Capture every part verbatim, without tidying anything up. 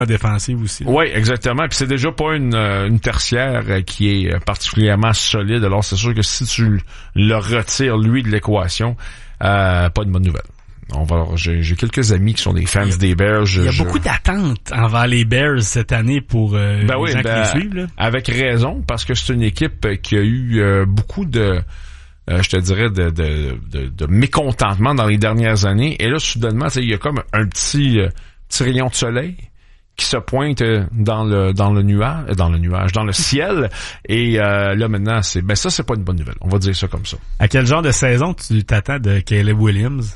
défensive aussi. Oui, exactement. Puis c'est déjà pas une, une tertiaire qui est particulièrement solide. Alors c'est sûr que si tu le retires, lui, de l'équation, euh, pas de bonne nouvelle. On va, j'ai, j'ai quelques amis qui sont des fans il y a, des Bears. Je, il y a je... beaucoup d'attentes envers les Bears cette année pour euh, ben les oui, gens ben, qui les suivent. Là. Avec raison, parce que c'est une équipe qui a eu euh, beaucoup de... Euh, je te dirais de, de, de, de mécontentement dans les dernières années. Et là, soudainement, il y a comme un petit, euh, petit rayon de soleil qui se pointe dans le dans le nuage, dans le nuage, dans le ciel. Et euh, là maintenant, c'est ben ça, c'est pas une bonne nouvelle. On va dire ça comme ça. À quel genre de saison tu t'attends de Caleb Williams?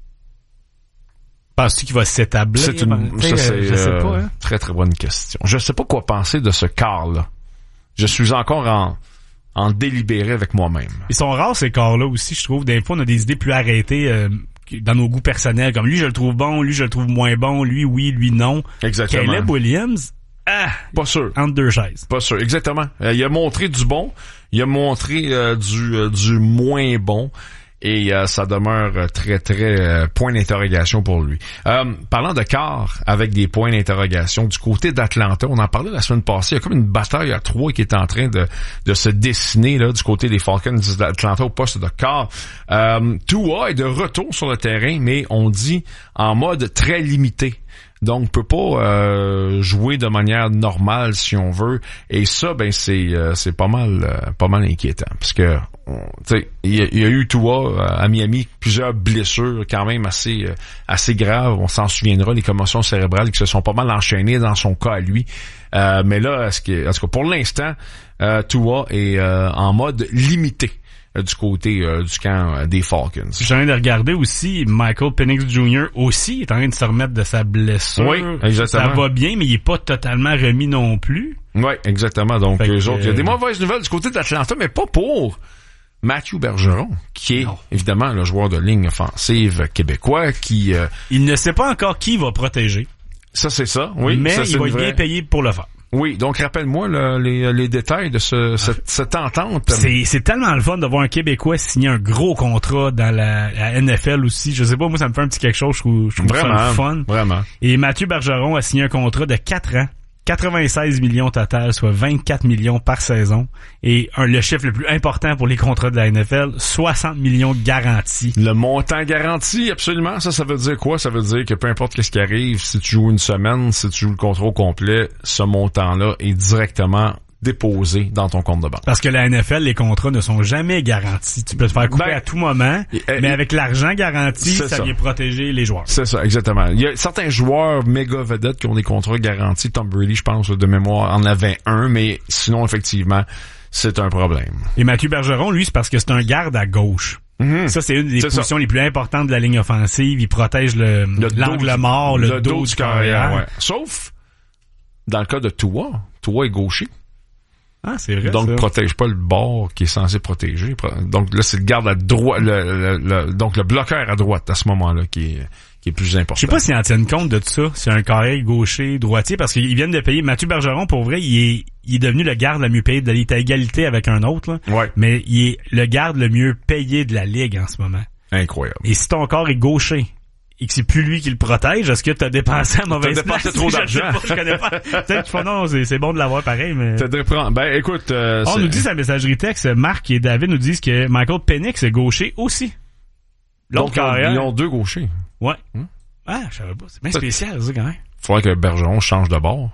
Penses-tu qu'il va s'établir? C'est une, ça, c'est je sais euh, pas, hein? très très bonne question. Je sais pas quoi penser de ce quart-là. Je suis encore en en délibéré avec moi-même. Ils sont rares ces corps-là aussi, je trouve. Des fois, on a des idées plus arrêtées euh, dans nos goûts personnels. Comme lui, je le trouve bon, lui, je le trouve moins bon, lui, oui, lui, non. Exactement. Caleb Williams, ah, pas sûr. Entre deux chaises. Pas sûr, exactement. Euh, il a montré du bon, il a montré euh, du euh, du moins bon. Et euh, ça demeure très, très euh, point d'interrogation pour lui. Euh, parlant de quart avec des points d'interrogation, du côté d'Atlanta, on en parlait la semaine passée, il y a comme une bataille à trois qui est en train de, de se dessiner là du côté des Falcons d'Atlanta au poste de quart. Euh, Tua est de retour sur le terrain, mais on dit en mode très limité. Donc, peut pas euh, jouer de manière normale si on veut. Et ça, ben c'est euh, c'est pas mal euh, pas mal inquiétant, parce que tu sais, il y, y a eu Tua euh, à Miami plusieurs blessures quand même assez euh, assez graves. On s'en souviendra, les commotions cérébrales qui se sont pas mal enchaînées dans son cas à lui. Euh, mais là, est-ce que, en tout cas, pour l'instant, euh, Tua est euh, en mode limité du côté euh, du camp euh, des Falcons. Je viens de regarder aussi, Michael Penix junior aussi est en train de se remettre de sa blessure. Oui, exactement. Ça va bien, mais il est pas totalement remis non plus. Oui, exactement. Donc, fait eux que, autres, il y a des mauvaises nouvelles du côté d'Atlanta, mais pas pour Mathieu Bergeron, qui est non. évidemment le joueur de ligne offensive québécois qui... Euh, il ne sait pas encore qui va protéger. Ça, c'est ça, oui. Mais ça, il va être vraie... bien payé pour le faire. Oui, donc rappelle-moi là, les, les détails de ce, cette, cette entente. C'est, c'est tellement le fun de voir un Québécois signer un gros contrat dans la, la N F L aussi. Je sais pas, moi ça me fait un petit quelque chose, je trouve, je trouve vraiment, ça le fun. Vraiment. Et Mathieu Bergeron a signé un contrat de quatre ans, quatre-vingt-seize millions total, soit vingt-quatre millions par saison. Et un, le chiffre le plus important pour les contrats de la N F L, soixante millions garantis. Le montant garanti, absolument. Ça, ça veut dire quoi? Ça veut dire que peu importe ce qui arrive, si tu joues une semaine, si tu joues le contrat au complet, ce montant-là est directement déposé dans ton compte de banque. Parce que la N F L, les contrats ne sont jamais garantis. Tu peux te faire couper ben, à tout moment, et, et, mais avec l'argent garanti, ça, ça vient protéger les joueurs. C'est ça, exactement. Il y a certains joueurs méga vedettes qui ont des contrats garantis. Tom Brady, je pense, de mémoire, en avait un, mais sinon, effectivement, c'est un problème. Et Mathieu Bergeron, lui, c'est parce que c'est un garde à gauche. Mm-hmm. Ça, c'est une des c'est positions ça. les plus importantes de la ligne offensive. Il protège le, le l'angle dos, mort, le, le dos, dos du carrière. Ouais. Sauf, dans le cas de Tua, Tua est gaucher. Ah, c'est vrai. Donc, ça. protège pas le bord qui est censé protéger. Donc, là, c'est le garde à droite, le, le, le, donc le bloqueur à droite à ce moment-là qui est, qui est plus important. Je sais pas s'ils en tiennent compte de tout ça. C'est un carré gaucher, droitier, parce qu'ils viennent de payer. Mathieu Bergeron, pour vrai, il est, il est devenu le garde le mieux payé de la Ligue. Il est à égalité avec un autre, là. Ouais. Mais il est le garde le mieux payé de la Ligue en ce moment. Incroyable. Et si ton corps est gaucher, et que c'est plus lui qui le protège, est-ce que t'as dépensé à mauvaise T'as dépensé trop d'argent. Je sais pas, je connais pas. Peut-être qu'il faut, non, c'est, c'est bon de l'avoir pareil, mais... T'as dépensé, ben, écoute, euh, On c'est... nous dit sa messagerie texte, Marc et David nous disent que Michael Penix est gaucher aussi. L'autre Donc, carrière. Ils ont deux gauchers. Ouais. Hum? Ah, je savais pas. C'est bien spécial, ça, quand même. Faudrait que Bergeron change de bord.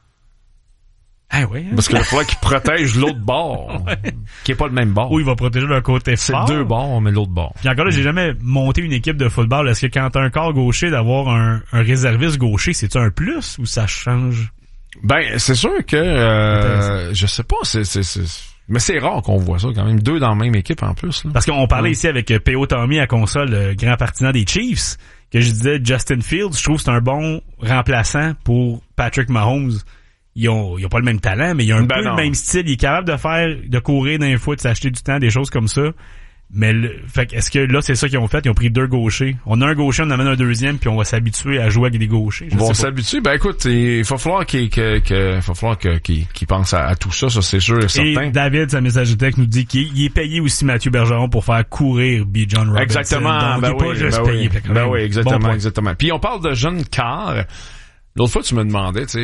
Ah oui. Hein? Parce qu'il faudrait qu'il protège l'autre bord. Ouais. Qui est pas le même bord. Ou il va protéger le côté fort. C'est deux bords, mais l'autre bord. Puis encore là, j'ai jamais monté une équipe de football. Est-ce que quand t'as un corps gaucher, d'avoir un, un réserviste gaucher, c'est-tu un plus ou ça change? Ben, c'est sûr que, euh, je sais pas, c'est, c'est, c'est, mais c'est rare qu'on voit ça quand même. Deux dans la même équipe en plus, là. Parce qu'on parlait ouais. ici avec P O Tommy à console, le grand partisan des Chiefs, que je disais Justin Fields, je trouve que c'est un bon remplaçant pour Patrick Mahomes. Ils ont, ils ont pas le même talent, mais ils ont un ben peu non. le même style. Il est capable de faire, de courir d'un foot, de s'acheter du temps, des choses comme ça. Mais le, fait est-ce que là, c'est ça qu'ils ont fait? Ils ont pris deux gauchers. On a un gaucher, on amène un deuxième, puis on va s'habituer à jouer avec des gauchers. On va s'habituer. Ben écoute, il va falloir qu'il, que, que, il va falloir que, qu'il, qu'il pense à, à tout ça, ça c'est sûr et certain. Et David, sa message de texte, nous dit qu'il il est payé aussi Mathieu Bergeron pour faire courir B. John Robinson. Exactement. Donc, ben il est oui, pas juste ben payé. Oui. Ben oui, exactement, bon exactement. Puis on parle de jeunes cars. L'autre fois, tu me demandais, tu sais,